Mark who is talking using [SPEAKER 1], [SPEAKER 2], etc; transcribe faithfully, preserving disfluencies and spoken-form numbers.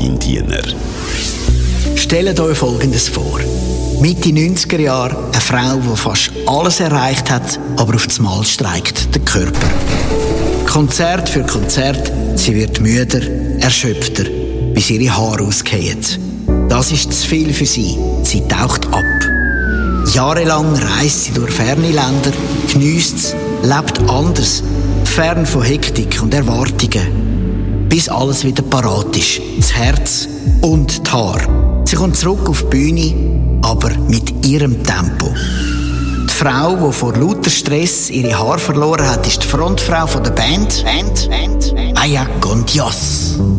[SPEAKER 1] Marketingdiener.
[SPEAKER 2] Stellt euch Folgendes vor. Mitte neunziger Jahre eine Frau, die fast alles erreicht hat, aber auf das Mal streikt der Körper. Konzert für Konzert, sie wird müder, erschöpfter, bis ihre Haare ausgehen. Das ist zu viel für sie. Sie taucht ab. Jahrelang reist sie durch ferne Länder, geniesst es, lebt anders, fern von Hektik und Erwartungen. Bis alles wieder parat ist, das Herz und die Haare. Sie kommt zurück auf die Bühne, aber mit ihrem Tempo. Die Frau, die vor lauter Stress ihre Haare verloren hat, ist die Frontfrau von der Band, Band, Band, Band. Aya Gondias.